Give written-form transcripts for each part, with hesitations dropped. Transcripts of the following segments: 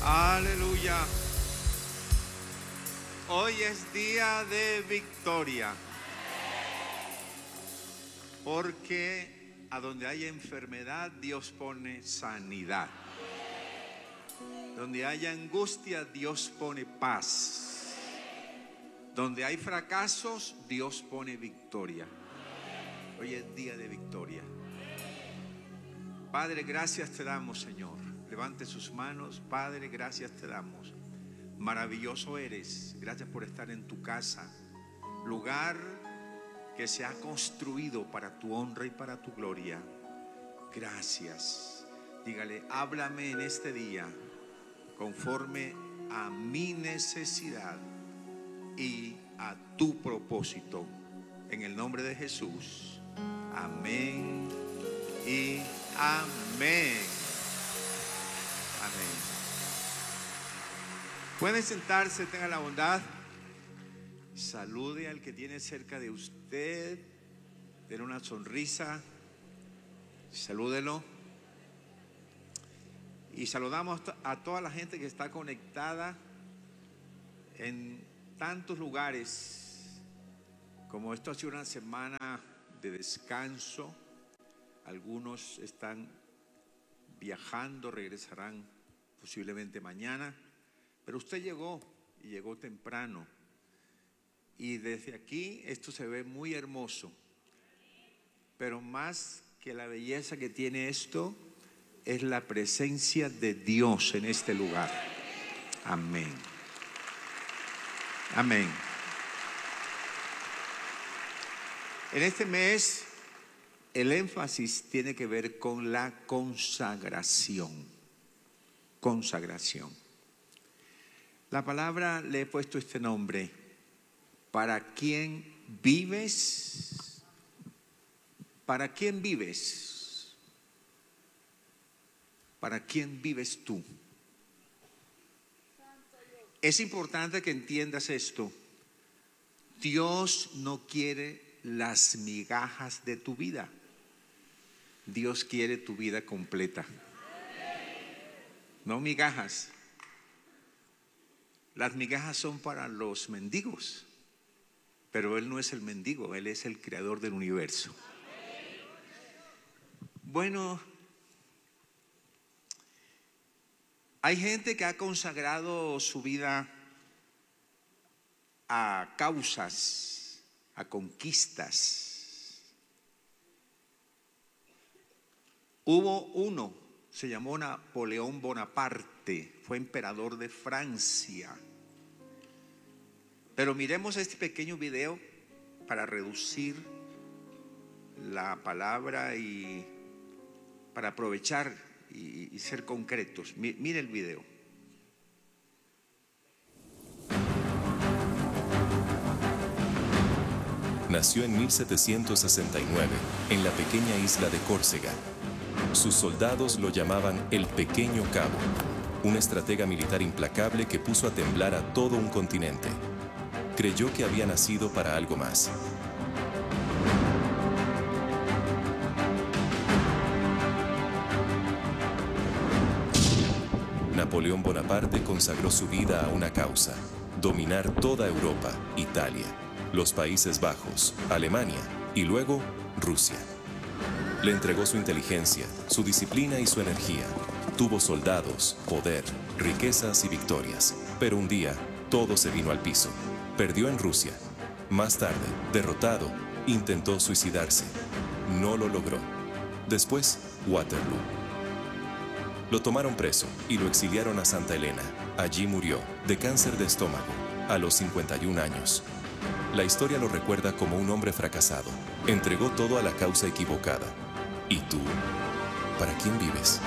Aleluya. Hoy es día de victoria. Porque a donde hay enfermedad, Dios pone sanidad. Donde haya angustia, Dios pone paz. Donde hay fracasos, Dios pone victoria. Hoy es día de victoria. Padre, gracias te damos, Señor. Levante sus manos. Padre, gracias te damos. Maravilloso eres. Gracias por estar en tu casa, lugar que se ha construido para tu honra y para tu gloria. Gracias. Dígale, háblame en este día conforme a mi necesidad y a tu propósito. En el nombre de Jesús. Amén y amén. Amén. Pueden sentarse, tengan la bondad. Salude al que tiene cerca de usted. Denle una sonrisa. Salúdelo. Y saludamos a toda la gente que está conectada en tantos lugares. Como esto ha sido una semana de descanso, algunos están viajando, regresarán posiblemente mañana, pero usted llegó y llegó temprano. Y desde aquí esto se ve muy hermoso. Pero más que la belleza que tiene esto, es la presencia de Dios en este lugar. Amén. Amén. En este mes, el énfasis tiene que ver con la consagración. Consagración. La palabra le he puesto este nombre. ¿Para quién vives? ¿Para quién vives? ¿Para quién vives tú? Es importante que entiendas esto. Dios no quiere las migajas de tu vida. Dios quiere tu vida completa. No migajas. Las migajas son para los mendigos. Pero Él no es el mendigo, Él es el creador del universo. Bueno, hay gente que ha consagrado su vida a causas, a conquistas. Hubo uno, se llamó Napoleón Bonaparte, fue emperador de Francia. Pero miremos este pequeño video para reducir la palabra y para aprovechar y ser concretos. Mire el video. Nació en 1769 en la pequeña isla de Córcega. Sus soldados lo llamaban el Pequeño Cabo, un estratega militar implacable que puso a temblar a todo un continente. Creyó que había nacido para algo más. Napoleón Bonaparte consagró su vida a una causa: dominar toda Europa, Italia, los Países Bajos, Alemania y luego Rusia. Le entregó su inteligencia, su disciplina y su energía. Tuvo soldados, poder, riquezas y victorias. Pero un día, todo se vino al piso. Perdió en Rusia. Más tarde, derrotado, intentó suicidarse. No lo logró. Después, Waterloo. Lo tomaron preso y lo exiliaron a Santa Elena. Allí murió, de cáncer de estómago, a los 51 años. La historia lo recuerda como un hombre fracasado. Entregó todo a la causa equivocada. ¿Y tú? ¿Para quién vives?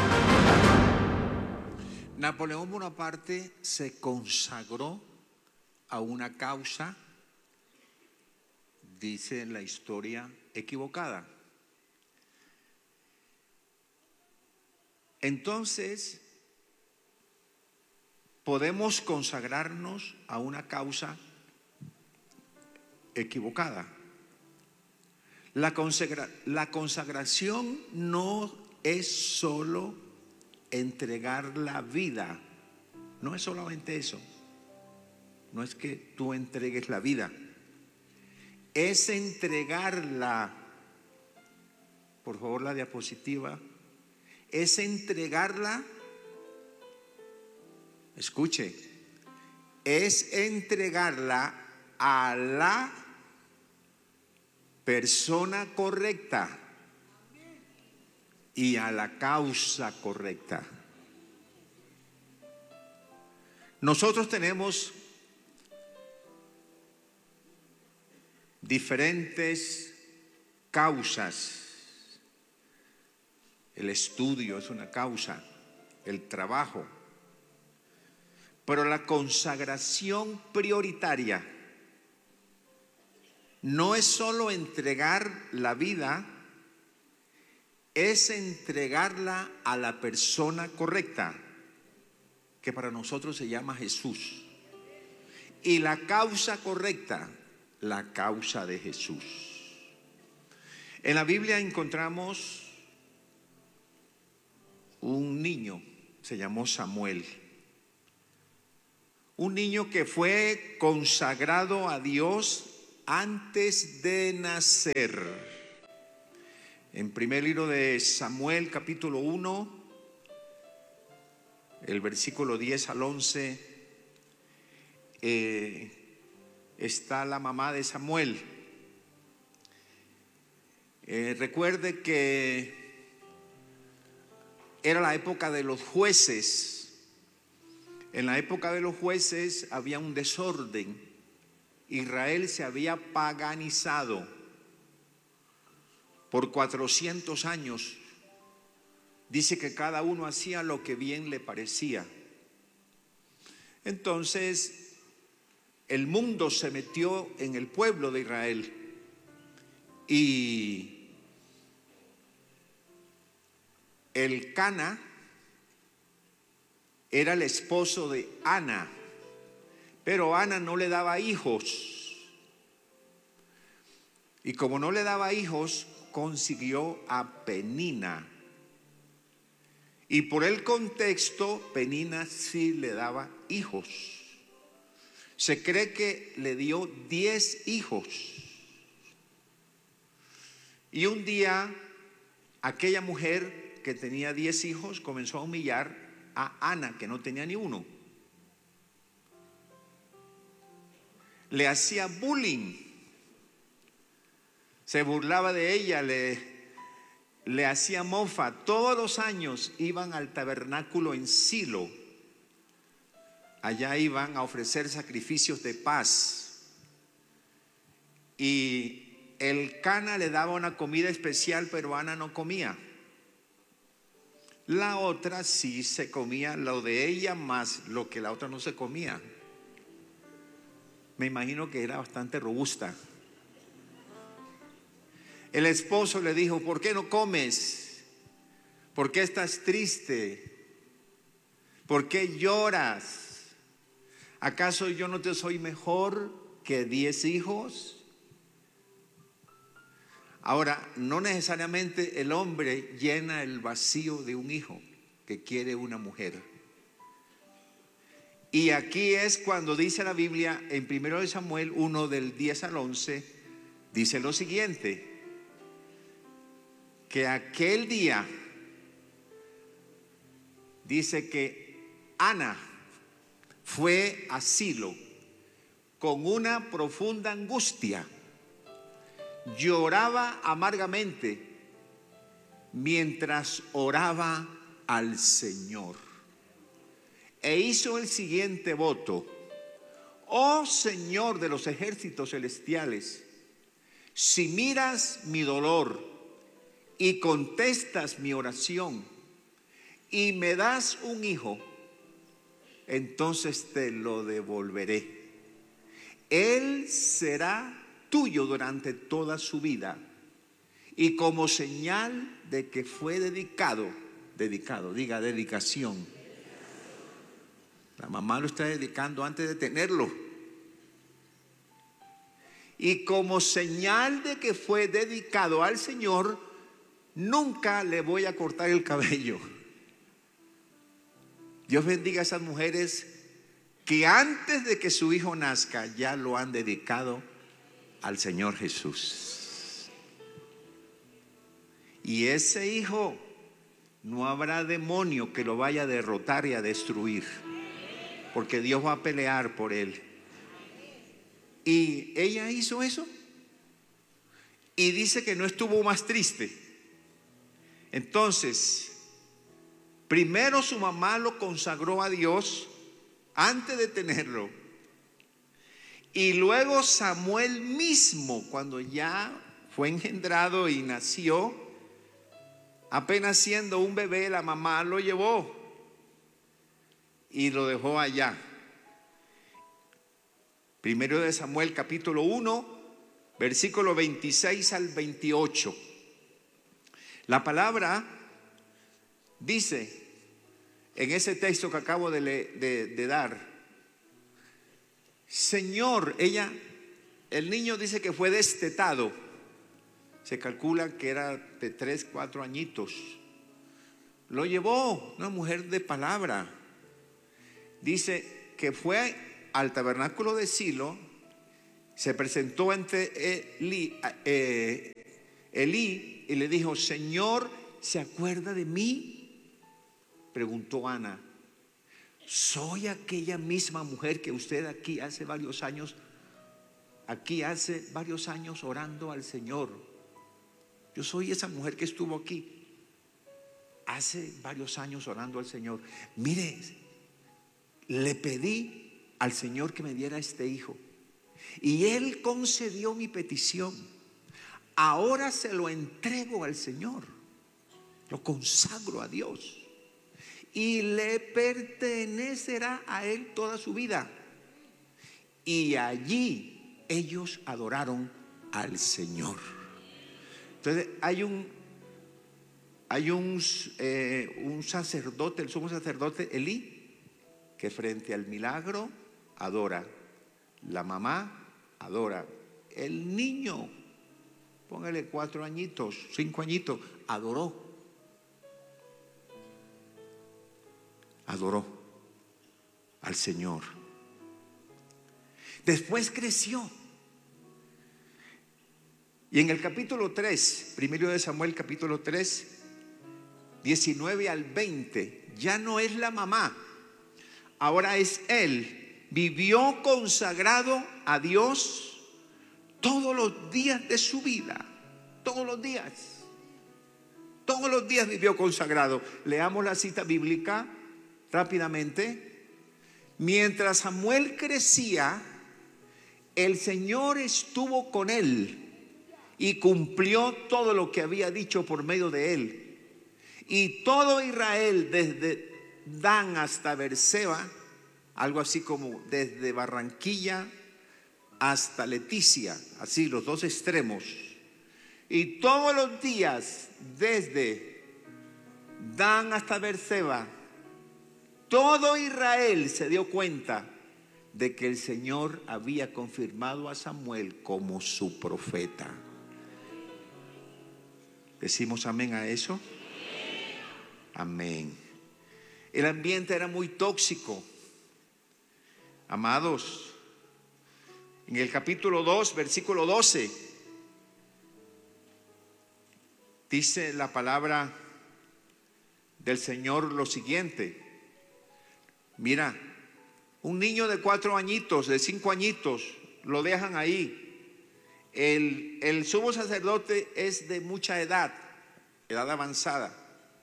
Napoleón Bonaparte se consagró a una causa, dice la historia, equivocada. Entonces, podemos consagrarnos a una causa equivocada. La consagración no es solo entregar la vida No es solamente eso. No es que tú entregues la vida. Es entregarla. Por favor, la diapositiva. Es entregarla. Escuche. Es entregarla a la persona correcta y a la causa correcta. Nosotros tenemos diferentes causas. El estudio es una causa, el trabajo. Pero la consagración prioritaria no es solo entregar la vida, es entregarla a la persona correcta, que para nosotros se llama Jesús. Y la causa correcta, la causa de Jesús. En la Biblia encontramos un niño, se llamó Samuel. Un niño que fue consagrado a Dios antes de nacer. En primer libro de Samuel, capítulo 1, el versículo 10 al 11, está la mamá de Samuel. Recuerde que era la época de los jueces. En la época de los jueces había un desorden. Israel se había paganizado por 400 años. Dice que cada uno hacía lo que bien le parecía. Entonces, el mundo se metió en el pueblo de Israel. Y Elcana era el esposo de Ana, pero Ana no le daba hijos. Y como no le daba hijos, consiguió a Penina. Y por el contexto, Penina sí le daba hijos. Se cree que le dio 10 hijos. Y un día, aquella mujer que tenía 10 hijos comenzó a humillar a Ana, que no tenía ni uno. Le hacía bullying. Se burlaba de ella, le hacía mofa. Todos los años iban al tabernáculo en Silo. Allá iban a ofrecer sacrificios de paz. Y Elcana le daba una comida especial, pero Ana no comía. La otra sí se comía lo de ella más lo que la otra no se comía. Me imagino que era bastante robusta. El esposo le dijo: ¿por qué no comes? ¿Por qué estás triste? ¿Por qué lloras? ¿Acaso yo no te soy mejor que 10 hijos? Ahora, no necesariamente el hombre llena el vacío de un hijo que quiere una mujer. Y aquí es cuando dice la Biblia en 1 Samuel 1 del 10 al 11, dice lo siguiente: que aquel día, dice que Ana fue a Silo con una profunda angustia. Lloraba amargamente mientras oraba al Señor. E hizo el siguiente voto: oh Señor de los ejércitos celestiales, si miras mi dolor y contestas mi oración y me das un hijo, entonces te lo devolveré. Él será tuyo durante toda su vida, y como señal de que fue dedicado, diga dedicación. La mamá lo está dedicando antes de tenerlo. Y como señal de que fue dedicado al Señor, nunca le voy a cortar el cabello. Dios bendiga a esas mujeres que antes de que su hijo nazca ya lo han dedicado al Señor Jesús. Y ese hijo no habrá demonio que lo vaya a derrotar y a destruir, porque Dios va a pelear por él. Y ella hizo eso y dice que no estuvo más triste. Entonces, primero su mamá lo consagró a Dios antes de tenerlo, y luego Samuel mismo, cuando ya fue engendrado y nació, apenas siendo un bebé, la mamá lo llevó y lo dejó allá. Primero de Samuel capítulo 1, versículo 26 al 28. La palabra dice en ese texto que acabo de dar: Señor, el niño dice que fue destetado. Se calcula que era de 3, 4 añitos. Lo llevó una mujer de palabra. Dice que fue al tabernáculo de Silo, se presentó ante Elí y le dijo: Señor, ¿se acuerda de mí? Preguntó Ana. Soy aquella misma mujer que usted aquí hace varios años orando al Señor. Yo soy esa mujer que estuvo aquí hace varios años orando al Señor. Mire, le pedí al Señor que me diera este hijo y Él concedió mi petición. Ahora se lo entrego al Señor, lo consagro a Dios y le pertenecerá a Él toda su vida. Y allí ellos adoraron al Señor. Entonces hay un sacerdote, el sumo sacerdote Elí, que frente al milagro adora. La mamá adora. El niño, póngale 4 añitos, 5 añitos, adoró al Señor. Después creció. Y en el capítulo 3, primero de Samuel capítulo 3, 19 al 20, ya no es la mamá, ahora es él. Vivió consagrado a Dios todos los días de su vida. Todos los días vivió consagrado. Leamos la cita bíblica rápidamente. Mientras Samuel crecía, el Señor estuvo con él y cumplió todo lo que había dicho por medio de él. Y todo Israel, desde Dan hasta Beerseba, algo así como desde Barranquilla hasta Leticia, así los dos extremos. Y todos los días, desde Dan hasta Beerseba, todo Israel se dio cuenta de que el Señor había confirmado a Samuel como su profeta. ¿Decimos amén a eso? Amén. El ambiente era muy tóxico. Amados, en el capítulo 2, versículo 12, dice la palabra del Señor lo siguiente. Mira, un niño de 4 añitos, de 5 añitos, lo dejan ahí. El sumo sacerdote es de mucha edad avanzada.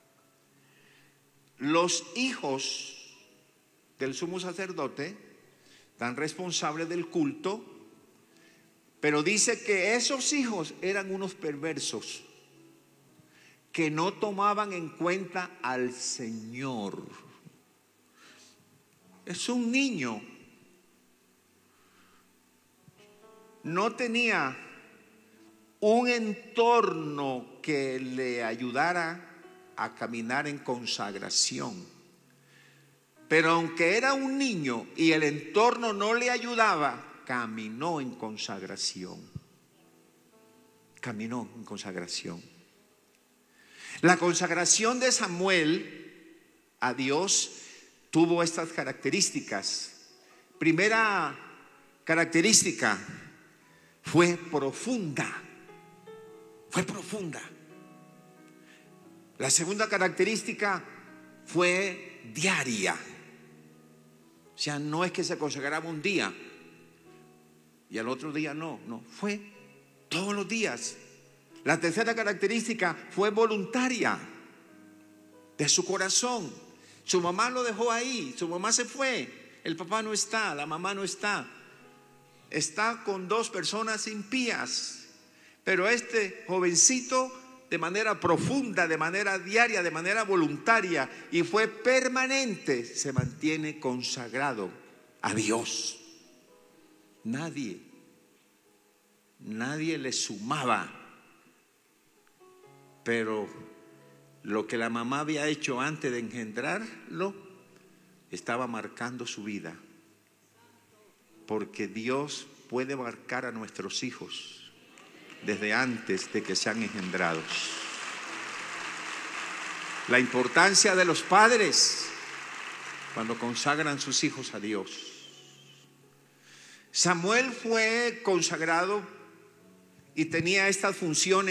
Los hijos del sumo sacerdote tan responsables del culto, pero dice que esos hijos eran unos perversos que no tomaban en cuenta al Señor. Es un niño, no tenía un entorno que le ayudara a caminar en consagración. Pero aunque era un niño y el entorno no le ayudaba, caminó en consagración. Caminó en consagración. La consagración de Samuel a Dios tuvo estas características. primera característica fue profunda. Fue profunda. La segunda característica fue diaria. O sea, no es que se consagraba un día y al otro día no, fue todos los días. La tercera característica fue voluntaria, de su corazón. Su mamá lo dejó ahí, su mamá se fue, el papá no está, la mamá no está. Está con dos personas impías. Pero este jovencito, de manera profunda, de manera diaria, de manera voluntaria y fue permanente, se mantiene consagrado a Dios. Nadie le sumaba, pero lo que la mamá había hecho antes de engendrarlo estaba marcando su vida, porque Dios puede marcar a nuestros hijos desde antes de que sean engendrados. La importancia de los padres cuando consagran sus hijos a Dios. Samuel fue consagrado y tenía estas funciones